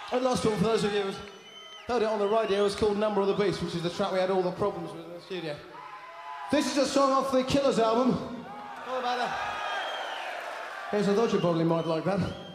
And last one, for those of you who heard it on the radio, is called Number of the Beast, which is the track we had all the problems with in the studio. This is a song off the Killers album. All about that. Here's a thought you probably might like that.